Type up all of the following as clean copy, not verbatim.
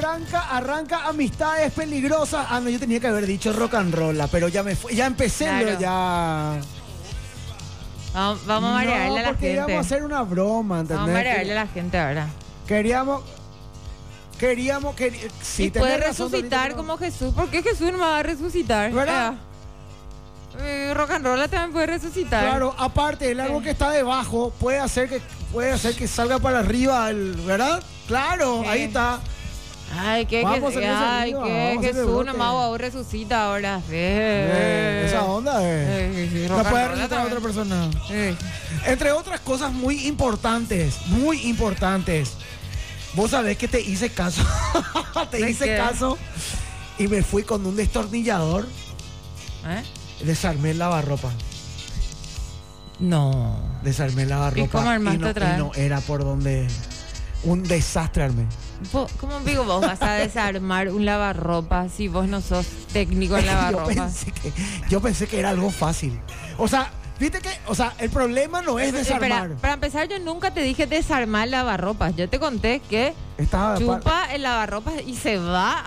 arranca amistades peligrosas. Ah, no, yo tenía que haber dicho rock and roll, pero ya me fue, ya empecé, Claro. pero ya. Vamos a marearle a la porque íbamos a gente. hacer una broma, ¿entendés? Vamos a marearle a la gente ahora. Queríamos, sí, Y tenés puede razón, resucitar Dorito, como Jesús. ¿Por qué Jesús no me va a resucitar? ¿Verdad? Rock and roll también puede resucitar. Claro, aparte, el árbol que está debajo puede hacer que salga para arriba, ¿verdad? Claro, Sí. ahí está. Ay, que Vamos a hacer eso ay, arriba, que vamos a hacer Jesús rebote. nomás wow, resucita ahora. Esa onda Sí, no rock and puede roll resucitar a otra también. persona. Sí. Entre otras cosas muy importantes. Vos sabés que te hice caso. Te ¿De hice qué? caso y me fui con un destornillador. ¿Eh? Desarmé el lavarropa. No. Desarmé el lavarropa. ¿Y cómo armaste no, otra vez? no era por donde. Un desastre armé. ¿Cómo digo vos vas a desarmar un lavarropa si vos no sos técnico en lavarropa? Yo pensé que era algo fácil. O sea, viste que, el problema no es desarmar. Para empezar, yo nunca te dije desarmar el lavarropas. Yo te conté que Estaba chupa el lavarropas y se va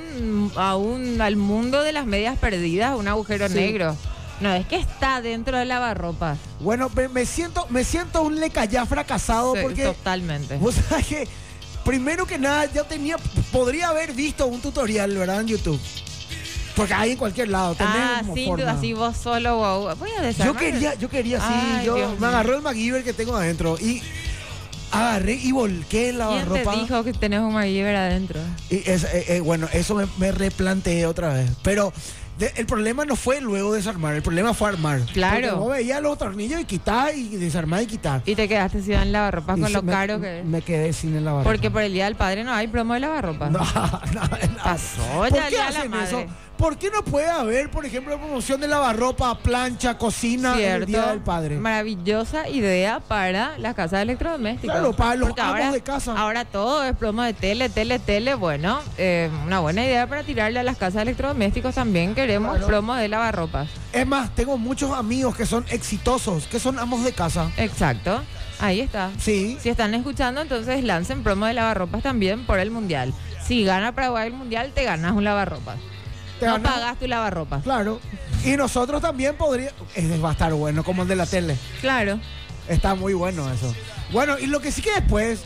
al mundo de las medias perdidas, un agujero Sí. negro. No, es que está dentro del lavarropas. Bueno, me siento un lecayá fracasado Sí, porque totalmente. vos sabés que primero que nada podría haber visto un tutorial, ¿verdad? En YouTube. Porque hay en cualquier lado, tenés como Sin forma. duda, si vos solo, wow. Voy a desarmar. Yo quería, sí, Ay, Dios me mío. agarró el MacGyver que tengo adentro y agarré y volqué el ¿Quién te lavarropa. dijo que tenés un MacGyver adentro? Y bueno, eso me replanteé otra vez. Pero el problema no fue luego desarmar, el problema fue armar. Claro. Porque vos veías los tornillos y quitar y desarmar y quitar. Y te quedaste sin el lavarropas Y con se lo me- caro que es. Me quedé sin el lavarropa. Porque por el Día del Padre no hay promo de lavarropas. No. Pasó ¿Por ya el qué Día de la hacen Madre. eso? ¿Por qué no puede haber, por ejemplo, promoción de lavarropa, plancha, cocina en el Día del Padre? Maravillosa idea para las casas de electrodomésticos. Claro, para los Porque amos de casa. Ahora todo es promo de tele. Bueno, una buena idea para tirarle a las casas de electrodomésticos también. Queremos Claro. promo de lavarropas. Es más, tengo muchos amigos que son exitosos, que son amos de casa. Exacto. Ahí está. Sí. Si están escuchando, entonces lancen promo de lavarropas también por el Mundial. Si gana Paraguay el Mundial, te ganas un lavarropas. Te No ganas- pagas tu lavarropas. Claro. Y nosotros también podríamos. Va a estar bueno, como el de la tele. Claro. Está muy bueno eso. Bueno, y lo que sí que después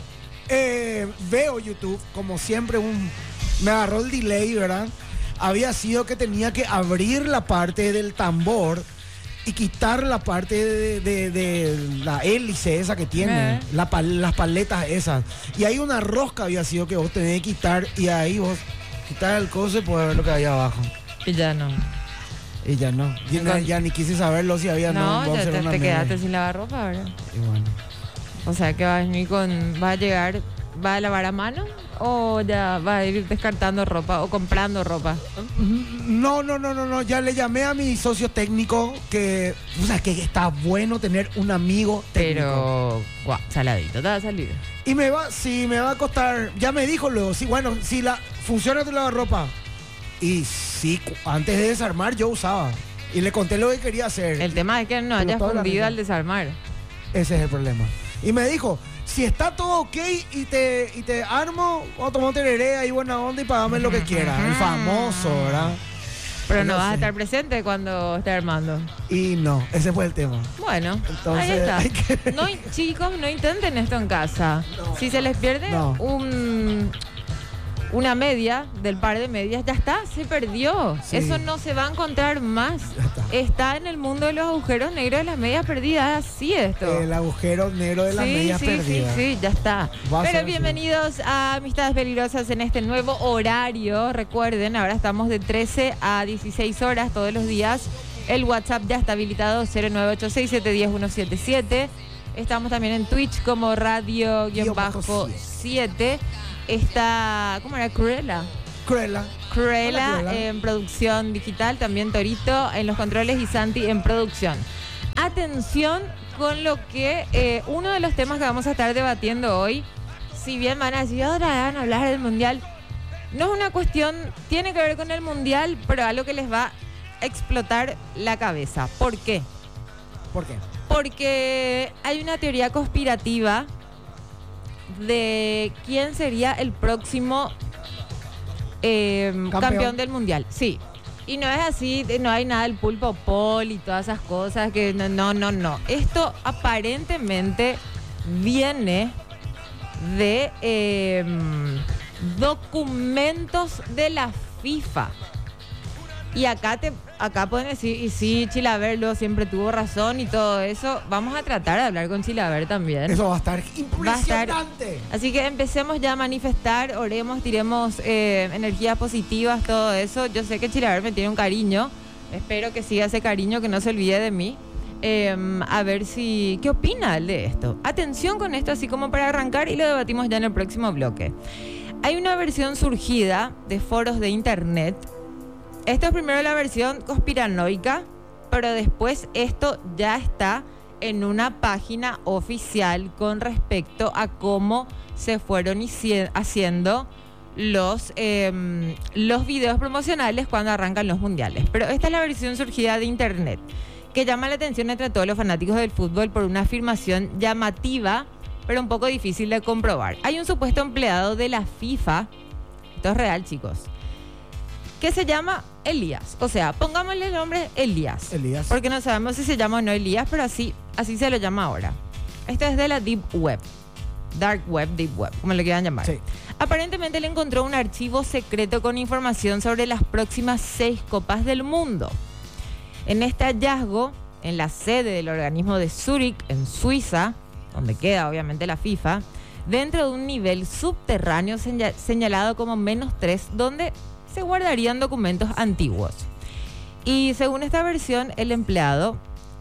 veo YouTube, como siempre, me agarró el delay, ¿verdad? Había sido que tenía que abrir la parte del tambor y quitar la parte de la hélice esa que tiene, las paletas esas. Y hay una rosca había sido que vos tenés que quitar y ahí vos quitar el coso y poder ver lo que había abajo. Y ya no. Y ya no. Ya ni quise saberlo si había No, vamos a ya hacer una te meme. quedaste sin lavarropa, ¿verdad? Y bueno. O sea que vas a venir va a llegar, va a lavar a mano o ya va a ir descartando ropa o comprando ropa. No. Ya le llamé a mi socio técnico que, o sea, que está bueno tener un amigo técnico. Pero, guau, saladito, te va a salir. Y me va a costar, ya me dijo luego, sí, bueno, si funciona tu lavarropa. Y sí, antes de desarmar yo usaba. Y le conté lo que quería hacer. El tema es que no Pero hayas toda la fundido risa. al desarmar. Ese es el problema. Y me dijo, si está todo ok y te armo, vamos a tomar un tereré ahí buena onda y pagame lo que quieras. El famoso, ¿verdad? Pero No no vas a sé. estar presente cuando esté armando. Y no, ese fue el tema. Bueno, Entonces, ahí está. hay que- Chicos, no intenten esto en casa. Si se les pierde No. una media del par de medias, ya está, se perdió. Sí. Eso no se va a encontrar más. Ya Está en el mundo de los agujeros negros de las medias perdidas. Así esto. El agujero negro de las medias perdidas. Sí, ya está. Va a ser Pero así. bienvenidos a Amistades Peligrosas en este nuevo horario. Recuerden, ahora estamos de 13 a 16 horas todos los días. El WhatsApp ya está habilitado, 0986710177. Estamos también en Twitch como radio-7. Está, ¿cómo era? Cruella. Cruella. Cruella Hola, Cruella. en producción digital, también Torito en los controles y Santi en producción. Atención con lo que uno de los temas que vamos a estar debatiendo hoy, si bien van a decir, ahora van a hablar del Mundial, no es una cuestión, tiene que ver con el Mundial, pero algo que les va a explotar la cabeza. ¿Por qué? ¿Por qué? Porque hay una teoría conspirativa de quién sería el próximo campeón del mundial. Sí. Y no es así, no hay nada del pulpo pol y todas esas cosas que no. Esto aparentemente viene de documentos de la FIFA. Y acá pueden decir, y sí, Chilaver luego siempre tuvo razón y todo eso. Vamos a tratar de hablar con Chilaver también. Eso va a estar impresionante. Así que empecemos ya a manifestar, oremos, tiremos energías positivas, todo eso. Yo sé que Chilaver me tiene un cariño. Espero que siga ese cariño, que no se olvide de mí. A ver qué opina él de esto. Atención con esto, así como para arrancar, y lo debatimos ya en el próximo bloque. Hay una versión surgida de foros de internet. Esto es primero la versión conspiranoica, pero después esto ya está en una página oficial con respecto a cómo se fueron haciendo los videos promocionales cuando arrancan los mundiales. Pero esta es la versión surgida de internet, que llama la atención entre todos los fanáticos del fútbol por una afirmación llamativa, pero un poco difícil de comprobar. Hay un supuesto empleado de la FIFA, esto es real, chicos, que se llama Elías. O sea, pongámosle el nombre Elías. Porque no sabemos si se llama o no Elías, pero así se lo llama ahora. Esto es de la Deep Web. Dark Web, Deep Web, como le quieran llamar. Sí. Aparentemente le encontró un archivo secreto con información sobre las próximas 6 Copas del Mundo. En este hallazgo, en la sede del organismo de Zúrich, en Suiza, donde queda obviamente la FIFA, dentro de un nivel subterráneo señalado como -3, donde se guardarían documentos antiguos. Y según esta versión, el empleado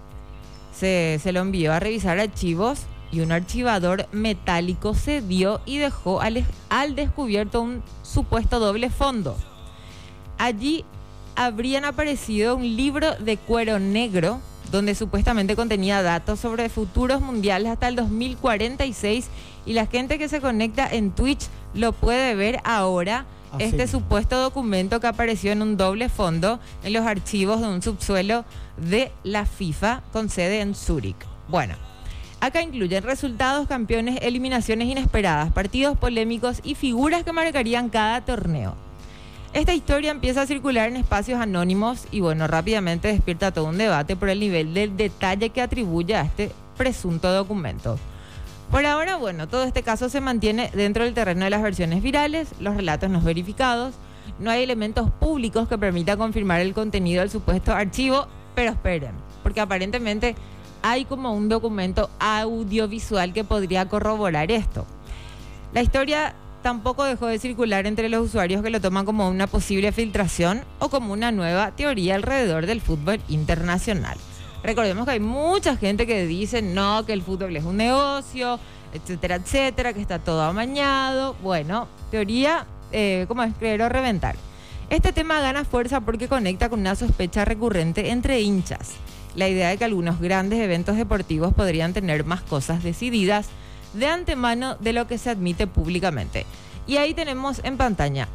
se lo envió a revisar archivos y un archivador metálico se dio y dejó al descubierto un supuesto doble fondo. Allí habrían aparecido un libro de cuero negro donde supuestamente contenía datos sobre futuros mundiales hasta el 2046, y la gente que se conecta en Twitch lo puede ver ahora. Este supuesto documento que apareció en un doble fondo en los archivos de un subsuelo de la FIFA con sede en Zúrich. Bueno, acá incluyen resultados, campeones, eliminaciones inesperadas, partidos polémicos y figuras que marcarían cada torneo. Esta historia empieza a circular en espacios anónimos y bueno, rápidamente despierta todo un debate por el nivel del detalle que atribuye a este presunto documento. Por ahora, bueno, todo este caso se mantiene dentro del terreno de las versiones virales, los relatos no verificados. No hay elementos públicos que permitan confirmar el contenido del supuesto archivo, pero esperen, porque aparentemente hay como un documento audiovisual que podría corroborar esto. La historia tampoco dejó de circular entre los usuarios que lo toman como una posible filtración o como una nueva teoría alrededor del fútbol internacional. Recordemos que hay mucha gente que dice no, que el fútbol es un negocio, etcétera, etcétera, que está todo amañado. Bueno, teoría, ¿cómo es? Creer o reventar. Este tema gana fuerza porque conecta con una sospecha recurrente entre hinchas. La idea de que algunos grandes eventos deportivos podrían tener más cosas decididas de antemano de lo que se admite públicamente. Y ahí tenemos en pantalla,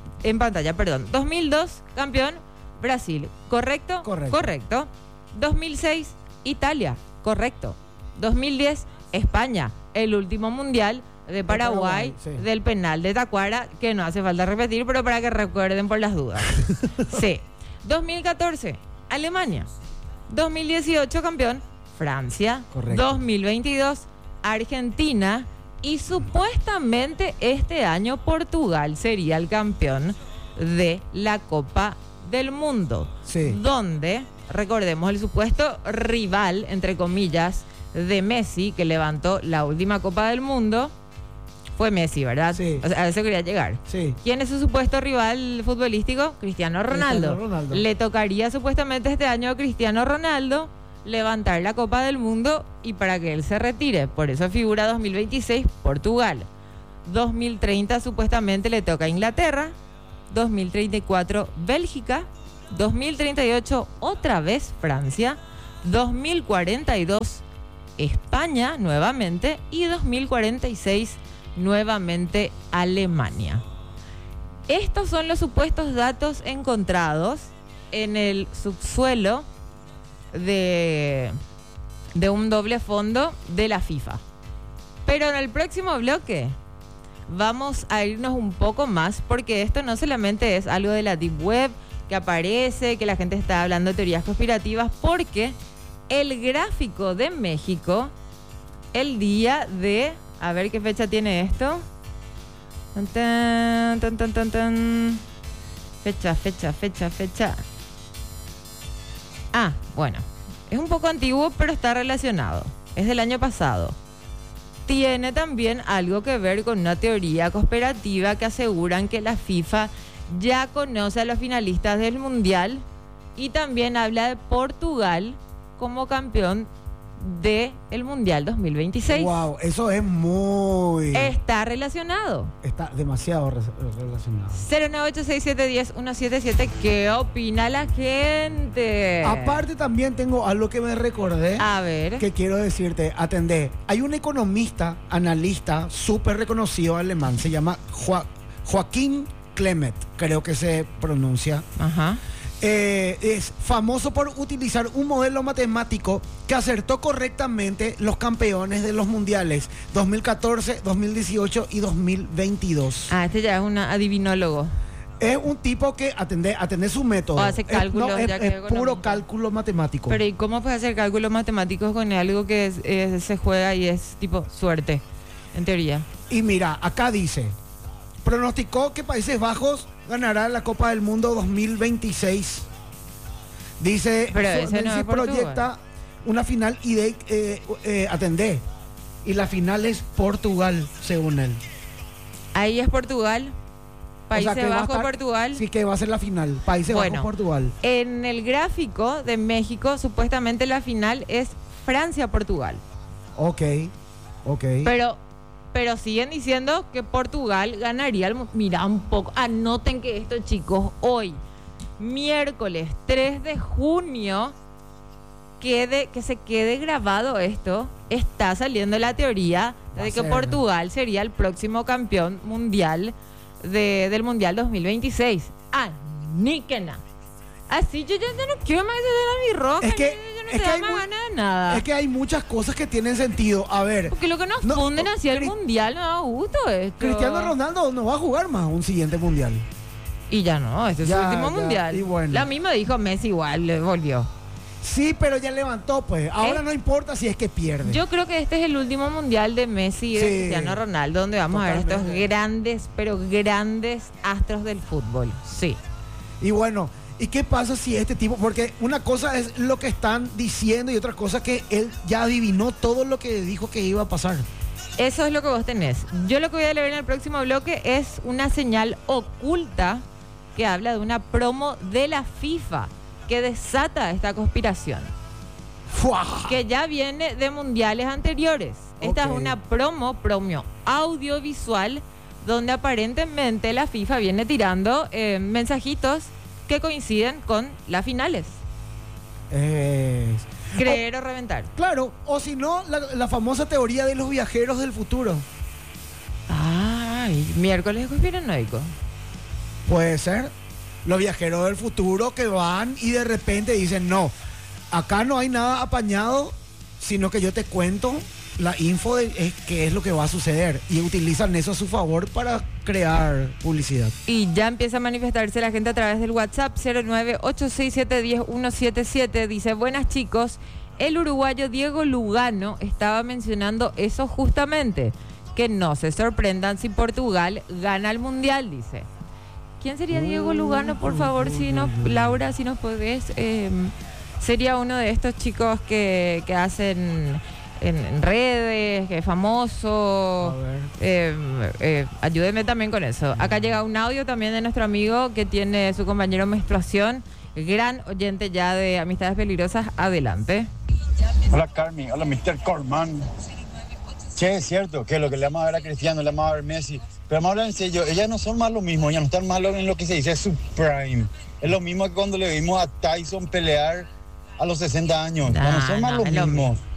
2002, campeón, Brasil. ¿Correcto? Correcto. 2006, Italia. Correcto. 2010, España. El último mundial de Paraguay, sí, del penal de Tacuara, que no hace falta repetir, pero para que recuerden por las dudas. Sí. 2014, Alemania. 2018, campeón, Francia. Correcto. 2022, Argentina. Y supuestamente este año Portugal sería el campeón de la Copa del Mundo. Sí. Donde, recordemos, el supuesto rival, entre comillas, de Messi, que levantó la última Copa del Mundo, fue Messi, ¿verdad? Sí. O sea, a eso quería llegar. Sí. ¿Quién es su supuesto rival futbolístico? Cristiano Ronaldo. Le tocaría supuestamente este año a Cristiano Ronaldo levantar la Copa del Mundo y para que él se retire. Por eso figura 2026 Portugal. 2030 supuestamente le toca a Inglaterra. 2034 Bélgica. 2038 otra vez Francia. 2042 España nuevamente. Y 2046 nuevamente Alemania. Estos son los supuestos datos encontrados en el subsuelo de un doble fondo de la FIFA. Pero en el próximo bloque vamos a irnos un poco más, porque esto no solamente es algo de la Deep Web que aparece, que la gente está hablando de teorías conspirativas, porque el gráfico de México, el día de... A ver qué fecha tiene esto. Tan, tan, tan, tan, tan. Fecha. Ah, bueno. Es un poco antiguo, pero está relacionado. Es del año pasado. Tiene también algo que ver con una teoría conspirativa que aseguran que la FIFA ya conoce a los finalistas del Mundial y también habla de Portugal como campeón del Mundial 2026. Wow, eso es muy... Está relacionado. Está demasiado relacionado. 09867101777. ¿Qué opina la gente? Aparte también tengo algo que me recordé. A ver. Que quiero decirte, atendé. Hay un economista, analista, súper reconocido alemán, se llama Joaquín Clement, creo que se pronuncia. Ajá. Es famoso por utilizar un modelo matemático que acertó correctamente los campeones de los mundiales 2014, 2018 y 2022. Ah, este ya es un adivinólogo. Es un tipo que atende su método. O hace cálculos. Es puro cálculo matemático. Pero ¿y cómo puedes hacer cálculos matemáticos con algo que se juega y es tipo suerte, en teoría? Y mira, acá dice, pronosticó que Países Bajos ganará la Copa del Mundo 2026. Dice, pero ese no es proyecta una final y atendé. Y la final es Portugal, según él. Ahí es Portugal. Países Bajos, Portugal. Sí, que va a ser la final. Países Bajos, Portugal. En el gráfico de México, supuestamente la final es Francia-Portugal. Ok. Pero siguen diciendo que Portugal ganaría el Mundial. Mira, un poco. Anoten que esto, chicos, hoy, miércoles 3 de junio, que se quede grabado esto. Está saliendo la teoría de que Portugal sería el próximo campeón mundial del Mundial 2026. Níquena. Así yo ya no quiero más de mi roja. Es que, yo no tengo más ganas de nada. Es que hay muchas cosas que tienen sentido. A ver. Porque lo que nos funden hacia el Mundial no da gusto esto. Cristiano Ronaldo no va a jugar más un siguiente Mundial. Y ya no, este es su último Mundial. Y bueno. La misma dijo Messi igual, le volvió. Sí, pero ya levantó, pues. Ahora no importa si es que pierde. Yo creo que este es el último Mundial de Messi y de Cristiano Ronaldo, donde vamos a ver estos grandes, pero grandes astros del fútbol. Sí. Y bueno, ¿y qué pasa si este tipo? Porque una cosa es lo que están diciendo y otra cosa que él ya adivinó todo lo que dijo que iba a pasar. Eso es lo que vos tenés. Yo lo que voy a leer en el próximo bloque es una señal oculta que habla de una promo de la FIFA que desata esta conspiración. ¡Fua! Que ya viene de mundiales anteriores. Esta es una promo audiovisual donde aparentemente la FIFA viene tirando mensajitos que coinciden con las finales. Creer o reventar. Claro, o si no, la famosa teoría de los viajeros del futuro. Ay, miércoles conspiranoico. Puede ser. Los viajeros del futuro que van y de repente dicen, no, acá no hay nada apañado, sino que yo te cuento la info de qué es lo que va a suceder. Y utilizan eso a su favor para crear publicidad. Y ya empieza a manifestarse la gente a través del WhatsApp 09867101777. Dice, buenas chicos, el uruguayo Diego Lugano estaba mencionando eso justamente, que no se sorprendan si Portugal gana el Mundial, dice. ¿Quién sería Diego Lugano? Por favor, Laura, si nos podés. Sería uno de estos chicos que hacen en redes, que es famoso. Ayúdenme también con eso. Acá llega un audio también de nuestro amigo que tiene su compañero menstruación, gran oyente ya de Amistades Peligrosas. Adelante. Hola Carmen, hola Mr. Corman. Che, es cierto que lo que le vamos a ver a Cristiano, le vamos a ver a Messi. Pero vamos a hablar en serio, ellas no son más lo mismo, ellas no están más en lo que se dice su prime. Es lo mismo que cuando le vimos a Tyson pelear a los 60 años. No son más lo mismo.